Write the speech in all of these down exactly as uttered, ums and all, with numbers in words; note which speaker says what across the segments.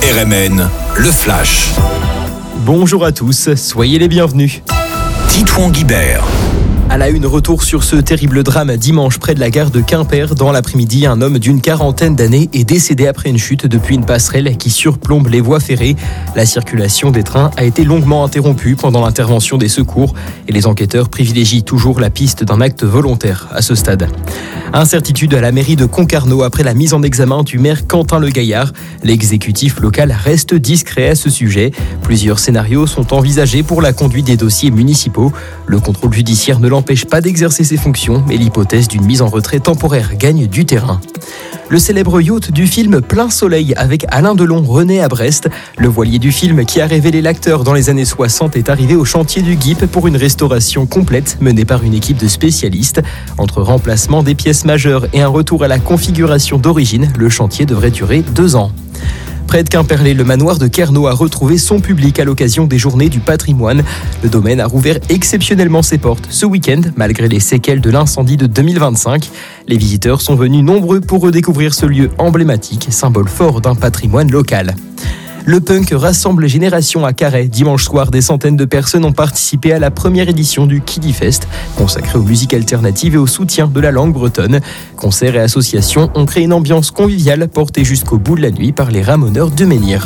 Speaker 1: R M N, le Flash.
Speaker 2: Bonjour à tous, soyez les bienvenus.
Speaker 1: Titouan Guibert.
Speaker 2: À la une, retour sur ce terrible drame dimanche près de la gare de Quimper. Dans l'après-midi, un homme d'une quarantaine d'années est décédé après une chute depuis une passerelle qui surplombe les voies ferrées. La circulation des trains a été longuement interrompue pendant l'intervention des secours et les enquêteurs privilégient toujours la piste d'un acte volontaire à ce stade. Incertitude à la mairie de Concarneau après la mise en examen du maire Quentin Le Gaillard. L'exécutif local reste discret à ce sujet. Plusieurs scénarios sont envisagés pour la conduite des dossiers municipaux. Le contrôle judiciaire ne l'empêche pas d'exercer ses fonctions, mais l'hypothèse d'une mise en retrait temporaire gagne du terrain. Le célèbre yacht du film Plein Soleil avec Alain Delon renaît à Brest. Le voilier du film qui a révélé l'acteur dans les années soixante est arrivé au chantier du G I P pour une restauration complète menée par une équipe de spécialistes. Entre remplacement des pièces majeures et un retour à la configuration d'origine, le chantier devrait durer deux ans. Près de Quimperlé, le manoir de Kerno a retrouvé son public à l'occasion des Journées du patrimoine. Le domaine a rouvert exceptionnellement ses portes ce week-end, malgré les séquelles de l'incendie de deux mille vingt-cinq. Les visiteurs sont venus nombreux pour redécouvrir ce lieu emblématique, symbole fort d'un patrimoine local. Le punk rassemble Génération à Carhaix. Dimanche soir, des centaines de personnes ont participé à la première édition du Kiddie Fest, consacré aux musiques alternatives et au soutien de la langue bretonne. Concerts et associations ont créé une ambiance conviviale portée jusqu'au bout de la nuit par les ramoneurs de Menhir.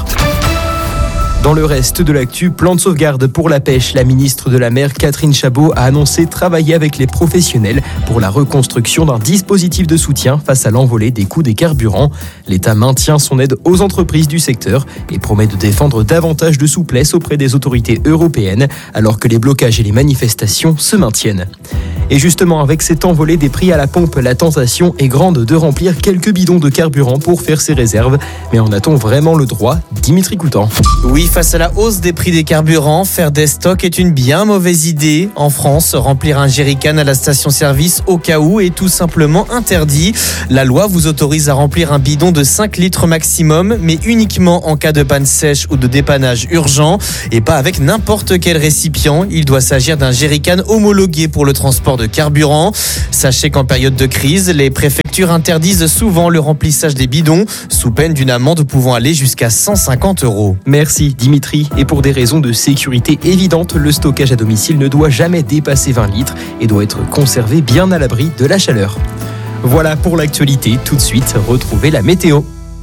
Speaker 2: Dans le reste de l'actu, plan de sauvegarde pour la pêche. La ministre de la Mer, Catherine Chabot, a annoncé travailler avec les professionnels pour la reconstruction d'un dispositif de soutien face à l'envolée des coûts des carburants. L'État maintient son aide aux entreprises du secteur et promet de défendre davantage de souplesse auprès des autorités européennes, alors que les blocages et les manifestations se maintiennent. Et justement, avec cette envolée des prix à la pompe, la tentation est grande de remplir quelques bidons de carburant pour faire ses réserves. Mais en a-t-on vraiment le droit ? Dimitri Coutan.
Speaker 3: Oui, face à la hausse des prix des carburants, faire des stocks est une bien mauvaise idée. En France, remplir un jerrycan à la station-service au cas où est tout simplement interdit. La loi vous autorise à remplir un bidon de cinq litres maximum, mais uniquement en cas de panne sèche ou de dépannage urgent, et pas avec n'importe quel récipient. Il doit s'agir d'un jerrycan homologué pour le transport de carburant. Sachez qu'en période de crise, les préfectures interdisent souvent le remplissage des bidons, sous peine d'une amende pouvant aller jusqu'à cent cinquante euros.
Speaker 2: Merci Dimitri. Et pour des raisons de sécurité évidentes, le stockage à domicile ne doit jamais dépasser vingt litres et doit être conservé bien à l'abri de la chaleur. Voilà pour l'actualité. Tout de suite, retrouvez la météo.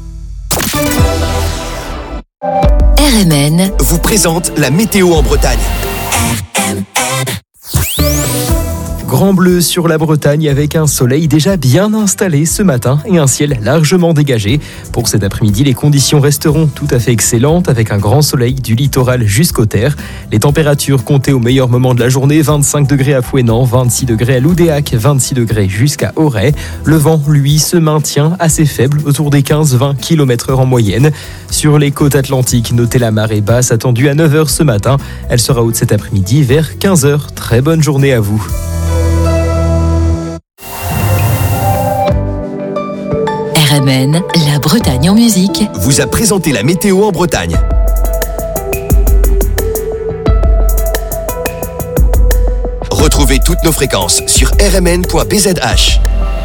Speaker 4: R M N
Speaker 1: vous présente la météo en Bretagne.
Speaker 2: Grand bleu sur la Bretagne avec un soleil déjà bien installé ce matin et un ciel largement dégagé. Pour cet après-midi, les conditions resteront tout à fait excellentes avec un grand soleil du littoral jusqu'aux terres. Les températures comptées au meilleur moment de la journée, vingt-cinq degrés à Fouesnant, vingt-six degrés à Loudéac, vingt-six degrés jusqu'à Auray. Le vent, lui, se maintient assez faible, autour des quinze à vingt kilomètres heure en moyenne. Sur les côtes atlantiques, notez la marée basse attendue à neuf heures ce matin. Elle sera haute cet après-midi vers quinze heures. Très bonne journée à vous.
Speaker 4: R M N, la Bretagne en musique,
Speaker 1: vous a présenté la météo en Bretagne. Retrouvez toutes nos fréquences sur r m n point b z h.